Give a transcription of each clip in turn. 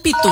Pitu.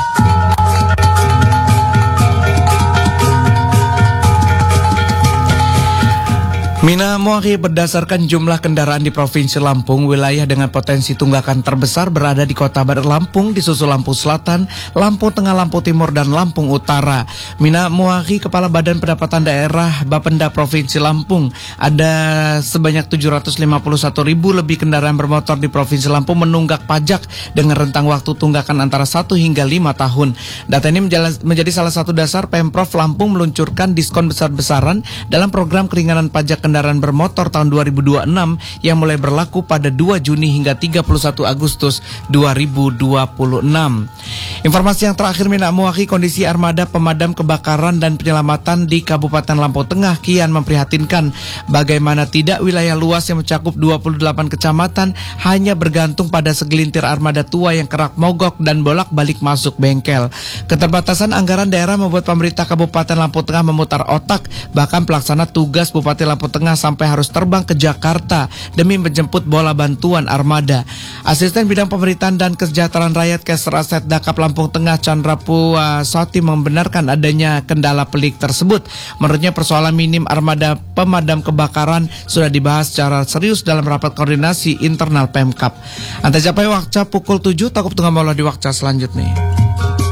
Mina Muahi, berdasarkan jumlah kendaraan di Provinsi Lampung, wilayah dengan potensi tunggakan terbesar berada di Kota Bandar Lampung, disusul Lampung Selatan, Lampung Tengah, Lampung Timur, dan Lampung Utara. Mina Muahi, Kepala Badan Pendapatan Daerah Bapenda Provinsi Lampung, ada sebanyak 751 ribu lebih kendaraan bermotor di Provinsi Lampung menunggak pajak dengan rentang waktu tunggakan antara 1 hingga 5 tahun. Data ini menjadi salah satu dasar Pemprov Lampung meluncurkan diskon besar-besaran dalam program keringanan pajak kendaraan bermotor tahun 2026 yang mulai berlaku pada 2 Juni hingga 31 Agustus 2026. Informasi yang terakhir, Mina Muahi, kondisi armada pemadam kebakaran dan penyelamatan di Kabupaten Lampung Tengah kian memprihatinkan. Bagaimana tidak wilayah luas yang mencakup 28 kecamatan hanya bergantung pada segelintir armada tua yang kerap mogok dan bolak-balik masuk bengkel. Keterbatasan anggaran daerah membuat pemerintah Kabupaten Lampung Tengah memutar otak, bahkan pelaksana tugas Bupati Lampung Tengah sampai harus terbang ke Jakarta demi menjemput bola bantuan armada. Asisten Bidang Pemerintahan dan Kesejahteraan Rakyat Kesraset Dakap Lampung Tengah Chandra Puasati membenarkan adanya kendala pelik tersebut. Menurutnya persoalan minim armada pemadam kebakaran sudah dibahas secara serius dalam rapat koordinasi internal Pemkap. Anta capai waktu pukul 7, takut tengah malah di waktu selanjutnya.